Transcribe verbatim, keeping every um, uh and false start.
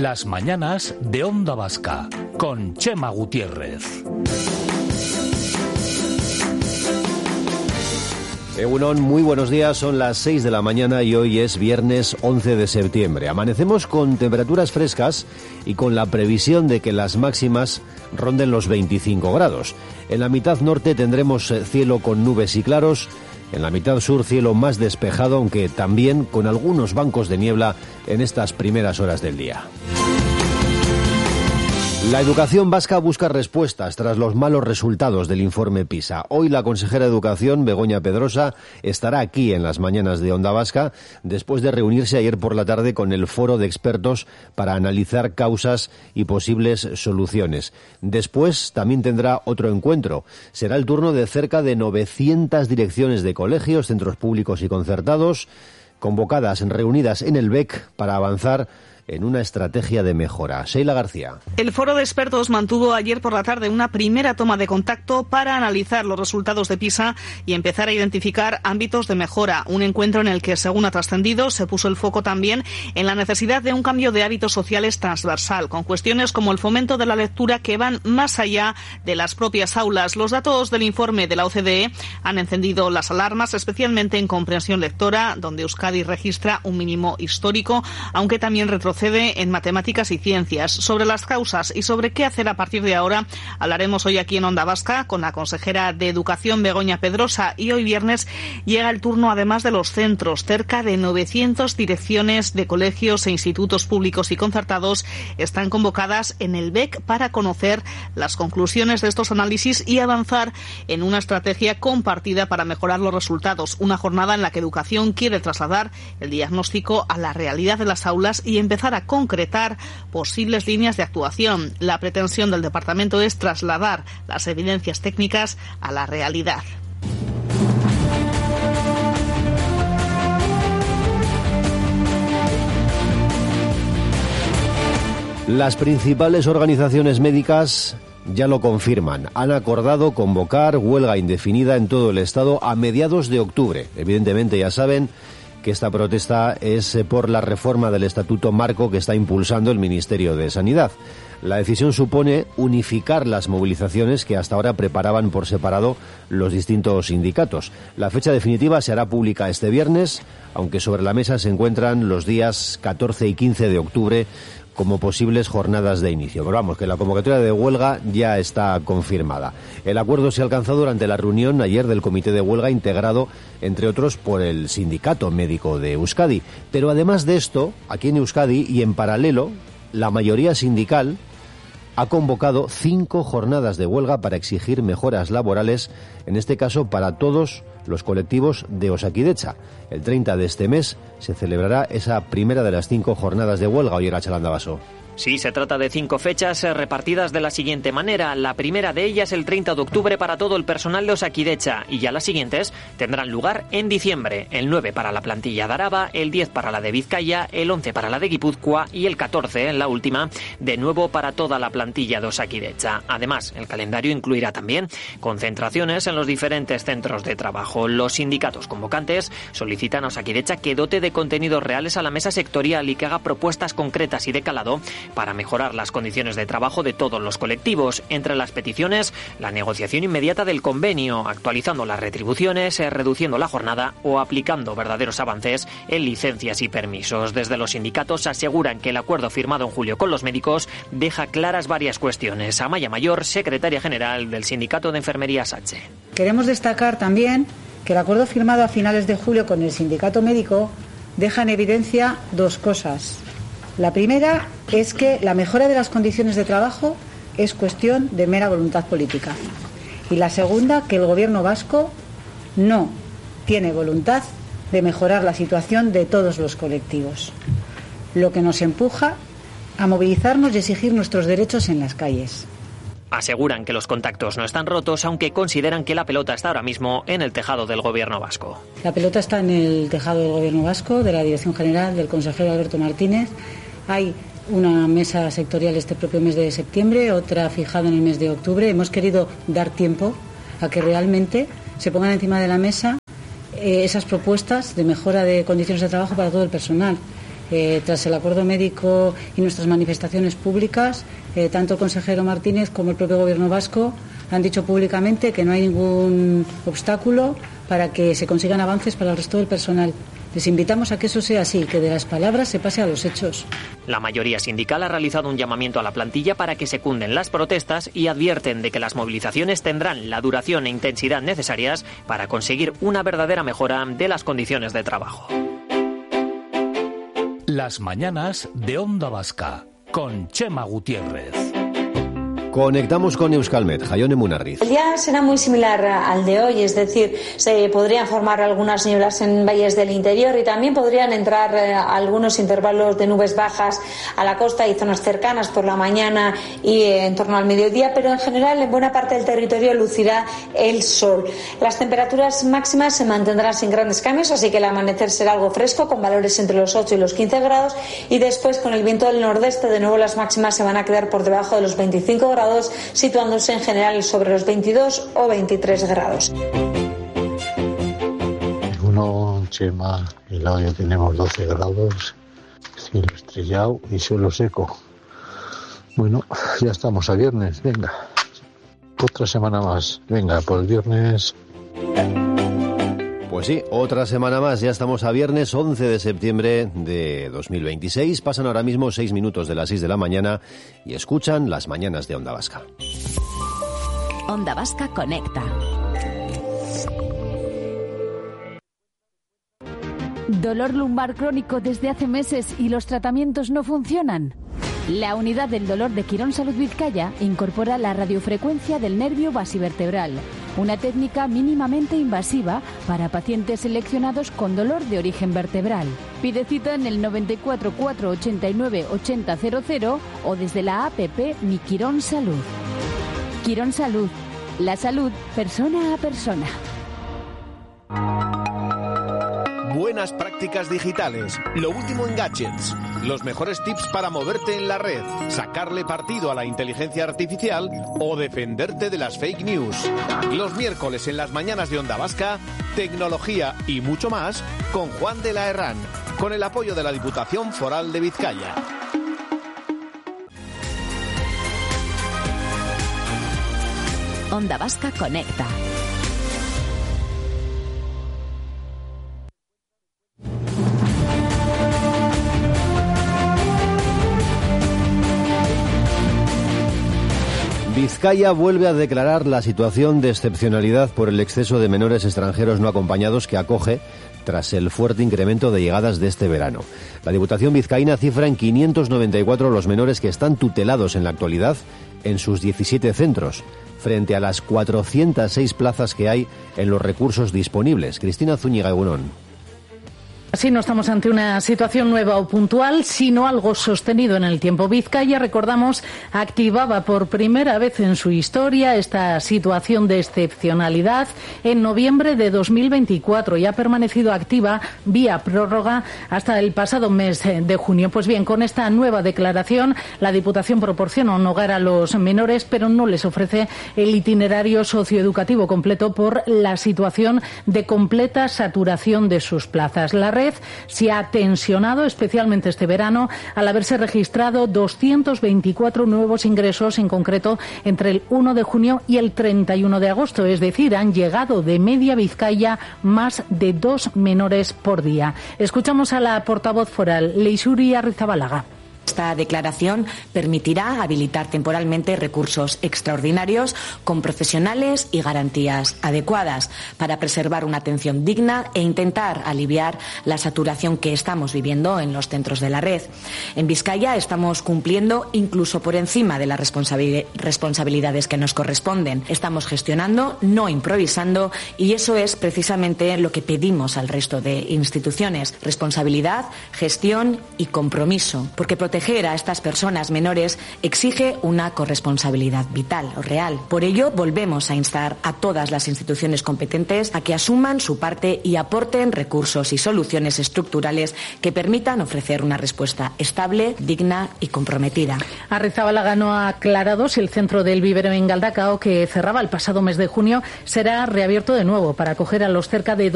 Las mañanas de Onda Vasca, con Chema Gutiérrez. Egunon, muy buenos días, son las seis de la mañana y hoy es viernes once de septiembre. Amanecemos con temperaturas frescas y con la previsión de que las máximas ronden los veinticinco grados. En la mitad norte tendremos cielo con nubes y claros, en la mitad sur cielo más despejado, aunque también con algunos bancos de niebla en estas primeras horas del día. La educación vasca busca respuestas tras los malos resultados del informe PISA. Hoy la consejera de Educación, Begoña Pedrosa, estará aquí en las mañanas de Onda Vasca después de reunirse ayer por la tarde con el foro de expertos para analizar causas y posibles soluciones. Después también tendrá otro encuentro. Será el turno de cerca de novecientas direcciones de colegios, centros públicos y concertados, convocadas, reunidas en el B E C para avanzar en una estrategia de mejora. Sheila García. El foro de expertos mantuvo ayer por la tarde una primera toma de contacto para analizar los resultados de PISA y empezar a identificar ámbitos de mejora. Un encuentro en el que, según ha trascendido, se puso el foco también en la necesidad de un cambio de hábitos sociales transversal, con cuestiones como el fomento de la lectura que van más allá de las propias aulas. Los datos del informe de la O C D E han encendido las alarmas, especialmente en comprensión lectora, donde Euskadi registra un mínimo histórico, aunque también retrocede en matemáticas y ciencias. Sobre las causas y sobre qué hacer a partir de ahora hablaremos hoy aquí en Onda Vasca con la consejera de Educación, Begoña Pedrosa, y hoy viernes llega el turno además de los centros. Cerca de novecientas direcciones de colegios e institutos públicos y concertados están convocadas en el B E C para conocer las conclusiones de estos análisis y avanzar en una estrategia compartida para mejorar los resultados. Una jornada en la que Educación quiere trasladar el diagnóstico a la realidad de las aulas y empezar a concretar posibles líneas de actuación. La pretensión del departamento es trasladar las evidencias técnicas a la realidad. Las principales organizaciones médicas ya lo confirman. Han acordado convocar huelga indefinida en todo el Estado a mediados de octubre. Evidentemente, ya saben que esta protesta es por la reforma del Estatuto Marco que está impulsando el Ministerio de Sanidad. La decisión supone unificar las movilizaciones que hasta ahora preparaban por separado los distintos sindicatos. La fecha definitiva se hará pública este viernes, aunque sobre la mesa se encuentran los días catorce y quince de octubre como posibles jornadas de inicio. Pero vamos, que la convocatoria de huelga ya está confirmada. El acuerdo se ha alcanzado durante la reunión ayer del comité de huelga, integrado, entre otros, por el Sindicato Médico de Euskadi. Pero además de esto, aquí en Euskadi y en paralelo, la mayoría sindical ha convocado cinco jornadas de huelga para exigir mejoras laborales, en este caso para todos los colectivos de Osakidecha. El treinta de este mes se celebrará esa primera de las cinco jornadas de huelga. Oye, Arachalanda Baso. Sí, se trata de cinco fechas repartidas de la siguiente manera. La primera de ellas el treinta de octubre para todo el personal de Osakidecha, y ya las siguientes tendrán lugar en diciembre. El nueve para la plantilla de Araba, el diez para la de Vizcaya, el once para la de Guipúzcoa y el catorce, en la última, de nuevo para toda la plantilla de Osakidecha. Además, el calendario incluirá también concentraciones en los diferentes centros de trabajo. Los sindicatos convocantes solicitan a Osakidecha que dote de contenidos reales a la mesa sectorial y que haga propuestas concretas y de calado para mejorar las condiciones de trabajo de todos los colectivos. Entre las peticiones, la negociación inmediata del convenio, actualizando las retribuciones, reduciendo la jornada o aplicando verdaderos avances en licencias y permisos. Desde los sindicatos aseguran que el acuerdo firmado en julio con los médicos deja claras varias cuestiones. Amaya Mayor, secretaria general del Sindicato de Enfermería S H. Queremos destacar también que el acuerdo firmado a finales de julio con el sindicato médico deja en evidencia dos cosas. La primera es que la mejora de las condiciones de trabajo es cuestión de mera voluntad política. Y la segunda, que el gobierno vasco no tiene voluntad de mejorar la situación de todos los colectivos, lo que nos empuja a movilizarnos y exigir nuestros derechos en las calles. Aseguran que los contactos no están rotos, aunque consideran que la pelota está ahora mismo en el tejado del gobierno vasco. La pelota está en el tejado del gobierno vasco, de la Dirección General, del consejero Alberto Martínez. Hay una mesa sectorial este propio mes de septiembre, otra fijada en el mes de octubre. Hemos querido dar tiempo a que realmente se pongan encima de la mesa eh, esas propuestas de mejora de condiciones de trabajo para todo el personal. Eh, tras el acuerdo médico y nuestras manifestaciones públicas, eh, tanto el consejero Martínez como el propio Gobierno vasco han dicho públicamente que no hay ningún obstáculo para que se consigan avances para el resto del personal. Les invitamos a que eso sea así, que de las palabras se pase a los hechos. La mayoría sindical ha realizado un llamamiento a la plantilla para que secunden las protestas y advierten de que las movilizaciones tendrán la duración e intensidad necesarias para conseguir una verdadera mejora de las condiciones de trabajo. Las mañanas de Onda Vasca, con Chema Gutiérrez. Conectamos con Euskalmet, Jaione Munarriz. El día será muy similar al de hoy, es decir, se podrían formar algunas nieblas en valles del interior y también podrían entrar eh, algunos intervalos de nubes bajas a la costa y zonas cercanas por la mañana y eh, en torno al mediodía, pero en general en buena parte del territorio lucirá el sol. Las temperaturas máximas se mantendrán sin grandes cambios, así que el amanecer será algo fresco, con valores entre los ocho y los quince grados, y después con el viento del nordeste de nuevo las máximas se van a quedar por debajo de los veinticinco grados, situándose en general sobre los veintidós o veintitrés grados. Uno, Chema, el lado ya tenemos doce grados, cielo estrellado y suelo seco. Bueno, ya estamos a viernes, venga, otra semana más, venga, por el viernes. Pues sí, otra semana más, ya estamos a viernes once de septiembre de dos mil veintiséis. Pasan ahora mismo seis minutos de las seis de la mañana y escuchan las mañanas de Onda Vasca. Onda Vasca conecta. ¿Dolor lumbar crónico desde hace meses y los tratamientos no funcionan? La unidad del dolor de Quirón Salud Vizcaya incorpora la radiofrecuencia del nervio basivertebral, una técnica mínimamente invasiva para pacientes seleccionados con dolor de origen vertebral. Pide cita en el noventa y cuatro, cuatro ochenta y nueve, ochenta cero cero o desde la app Mi Quirón Salud. Quirón Salud, la salud persona a persona. Buenas prácticas digitales, lo último en gadgets, los mejores tips para moverte en la red, sacarle partido a la inteligencia artificial o defenderte de las fake news. Los miércoles en las mañanas de Onda Vasca, tecnología y mucho más con Juan de la Herrán, con el apoyo de la Diputación Foral de Vizcaya. Onda Vasca conecta. Vizcaya vuelve a declarar la situación de excepcionalidad por el exceso de menores extranjeros no acompañados que acoge tras el fuerte incremento de llegadas de este verano. La Diputación vizcaína cifra en quinientos noventa y cuatro los menores que están tutelados en la actualidad en sus diecisiete centros, frente a las cuatrocientas seis plazas que hay en los recursos disponibles. Cristina Zúñiga, Egunon. Así no estamos ante una situación nueva o puntual, sino algo sostenido en el tiempo. Vizcaya, recordamos, activaba por primera vez en su historia esta situación de excepcionalidad en noviembre de dos mil veinticuatro y ha permanecido activa vía prórroga hasta el pasado mes de junio. Pues bien, con esta nueva declaración, la Diputación proporciona un hogar a los menores, pero no les ofrece el itinerario socioeducativo completo por la situación de completa saturación de sus plazas. La red se ha tensionado especialmente este verano al haberse registrado doscientos veinticuatro nuevos ingresos, en concreto entre el uno de junio y el treinta y uno de agosto, es decir, han llegado de media Vizcaya más de dos menores por día. Escuchamos a la portavoz foral, Leixuri Arrizabalaga. Esta declaración permitirá habilitar temporalmente recursos extraordinarios con profesionales y garantías adecuadas para preservar una atención digna e intentar aliviar la saturación que estamos viviendo en los centros de la red. En Vizcaya estamos cumpliendo incluso por encima de las responsabilidades que nos corresponden. Estamos gestionando, no improvisando, y eso es precisamente lo que pedimos al resto de instituciones: responsabilidad, gestión y compromiso, porque proteger a estas personas menores exige una corresponsabilidad vital o real. Por ello, volvemos a instar a todas las instituciones competentes a que asuman su parte y aporten recursos y soluciones estructurales que permitan ofrecer una respuesta estable, digna y comprometida. Arrizabalaga no ha aclarado si el centro del vivero en Galdakao, que cerraba el pasado mes de junio, será reabierto de nuevo para acoger a los cerca de